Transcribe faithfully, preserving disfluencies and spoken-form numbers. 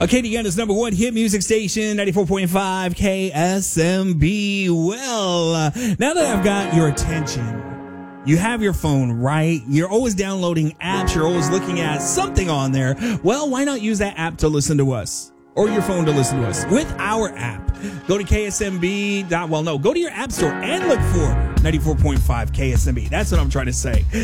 Acadiana's number one hit music station, ninety-four point five K S M B. Well, uh, now that I've got your attention, you have your phone, right? You're always downloading apps. You're always looking at something on there. Well, why not use that app to listen to us? Or your phone to listen to us with our app. Go to K S M B. Well, no, go to your app store and look for ninety-four point five K S M B. That's what I'm trying to say.